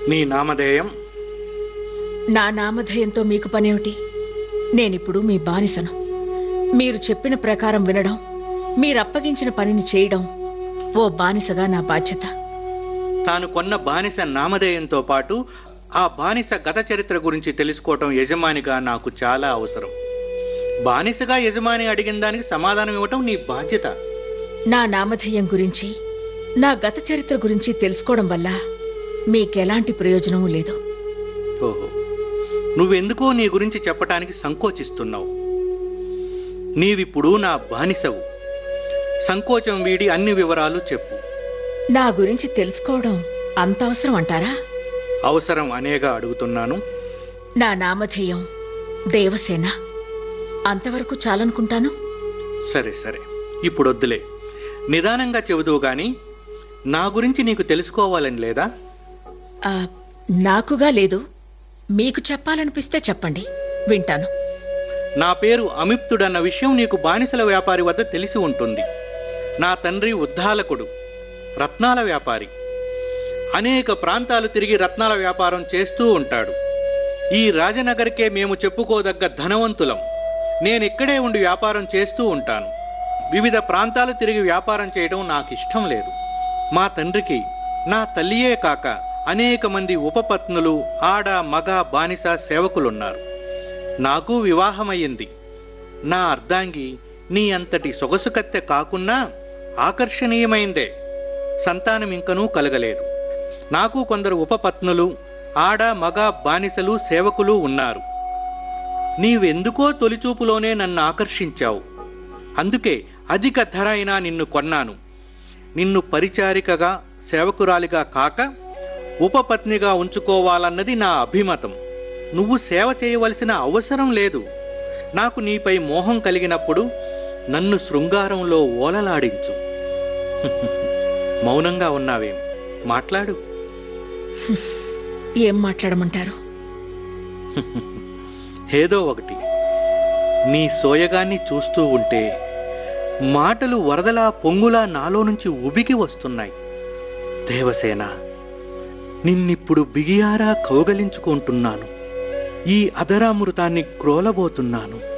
నీ నామధేయం? నా నామధేయంతో మీకు పనేమిటి? నేనిప్పుడు మీ బానిసను. మీరు చెప్పిన ప్రకారం వినడం, మీరప్పగించిన పనిని చేయడం ఓ బానిసగా నా బాధ్యత. తాను కొన్న బానిస నామధేయంతో పాటు ఆ బానిస గత చరిత్ర గురించి తెలుసుకోవటం యజమానిగా నాకు చాలా అవసరం. బానిసగా యజమాని అడిగిన దానికి సమాధానం ఇవ్వటం నీ బాధ్యత. నా నామధేయం గురించి, నా గత చరిత్ర గురించి తెలుసుకోవడం వల్ల మీకెలాంటి ప్రయోజనమూ లేదు. ఓహో, నువ్వెందుకో నీ గురించి చెప్పటానికి సంకోచిస్తున్నావు. నీవిప్పుడు నా బానిసవు. సంకోచం వీడి అన్ని వివరాలు చెప్పు. నా గురించి తెలుసుకోవడం అంత అవసరం అంటారా? అవసరం అనేగా అడుగుతున్నాను. నా నామధేయం దేవసేన. అంతవరకు చాలనుకుంటాను. సరే సరే, ఇప్పుడొద్దులే. నిదానంగా చెబుదువు గాని నా గురించి నీకు తెలుసుకోవాలని లేదా? నాకుగా లేదు. మీకు చెప్పాలనిపిస్తే చెప్పండి, వింటాను. నా పేరు అమిప్తుడన్న విషయం నీకు బానిసల వ్యాపారి వద్ద తెలిసి ఉంటుంది. నా తండ్రి ఉద్దాలకుడు, రత్నాల వ్యాపారి. అనేక ప్రాంతాలు తిరిగి రత్నాల వ్యాపారం చేస్తూ ఉంటాడు. ఈ రాజనగర్కే మేము చెప్పుకోదగ్గ ధనవంతులం. నేనిక్కడే ఉండి వ్యాపారం చేస్తూ ఉంటాను. వివిధ ప్రాంతాలు తిరిగి వ్యాపారం చేయడం నాకిష్టం లేదు. మా తండ్రికి నా తల్లియే కాక అనేక మంది ఉపపత్నులు, ఆడ మగ బానిస సేవకులున్నారు. నాకు వివాహమయ్యింది. నా అర్ధాంగి నీ అంతటి సొగసు కత్తె కాకున్నా ఆకర్షణీయమైందే. సంతానం ఇంకనూ కలగలేదు. నాకు కొందరు ఉపపత్నులు, ఆడ మగ బానిసలు సేవకులు ఉన్నారు. నీవెందుకో తొలిచూపులోనే నన్ను ఆకర్షించావు. అందుకే అధిక ధర అయినా నిన్ను కొన్నాను. నిన్ను పరిచారికగా, సేవకురాలిగా కాక ఉపపత్నిగా ఉంచుకోవాలన్నది నా అభిమతం. నువ్వు సేవ చేయవలసిన అవసరం లేదు. నాకు నీపై మోహం కలిగినప్పుడు నన్ను శృంగారంలో ఓలలాడించు. మౌనంగా ఉన్నావేం? మాట్లాడు. ఏం మాట్లాడమంటారు? ఏదో ఒకటి. నీ సోయగాన్ని చూస్తూ ఉంటే మాటలు వరదలా పొంగులా నాలో నుంచి ఉబికి వస్తున్నాయి. దేవసేన, నిన్నిప్పుడు బిగియారా కౌగలించుకుంటున్నాను. ఈ అధరామృతాన్ని క్రోలబోతున్నాను.